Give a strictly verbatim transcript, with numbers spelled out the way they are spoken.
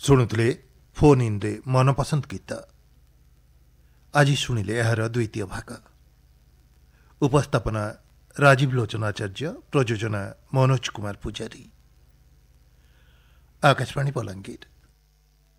शुणुले phone in रे मनपसंद गीत आज शुणिले यार द्वितीय भाग उपस्थापना राजीव लोचनाचार्य प्रयोजना मनोज कुमार पूजारी आकाशवाणी बलांगीर।